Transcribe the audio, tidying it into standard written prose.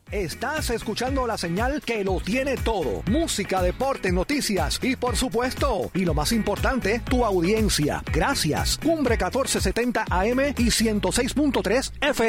Estás escuchando la señal que lo tiene todo. Música, deporte, noticias y por supuesto, y lo más importante, tu audiencia. Gracias. Cumbre 1470 AM y 106.3 FM.